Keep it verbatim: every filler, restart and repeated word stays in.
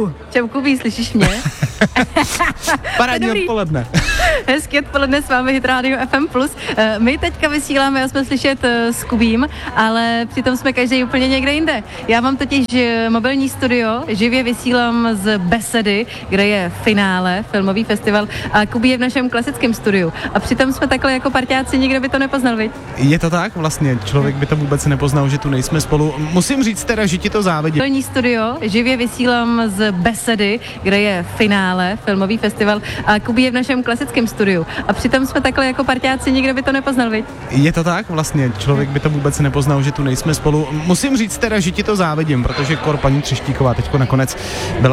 Uh, čau Kubí, slyšíš mě? Parádní odpoledne. Hezky odpoledne s vámi Hit Radio F M plus. My teďka vysíláme a jsme slyšet s Kubím, ale přitom jsme každý úplně někde jinde. Já mám totiž mobilní studio, živě vysílám z Besedy, kde je finále, filmový festival, a Kubí je v našem klasickém studiu. A přitom jsme takhle jako parťáci, nikdo by to nepoznal, viď? Je to tak vlastně, člověk by to vůbec nepoznal, že tu nejsme spolu. Musím říct teda, že ti to závidím. Mobilní studio, živě vysílám z Besedy, kde je finále, filmový festival, a Kubí je v našem klasickém studiu. A přitom jsme takhle jako parťáci, nikdo by to nepoznal, viď? Je to tak vlastně, člověk by to vůbec nepoznal, že tu nejsme spolu. Musím říct teda, že ti to závidím, protože kor paní Třeštíková teďko nakonec byla